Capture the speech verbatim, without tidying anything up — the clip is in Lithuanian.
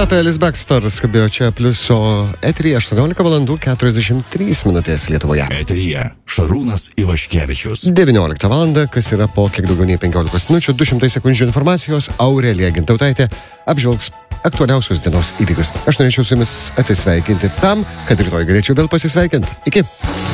Rafaelis Baxter skambėjo čia pliuso eteryje aštuoniolika valandų keturiasdešimt trys minutės Lietuvoje. Eteryje Šarūnas Ivaškevičius. devynioliktą valandą, kas yra po kiek daugiau nei penkiolikos minučių, du šimtai sekundžių informacijos, Aurelija Gintautaitė apžvelgs aktualiausius dienos įvykius. Aš norėčiau su jumis atsisveikinti tam, kad rytoj galėčiau vėl pasisveikinti. Iki.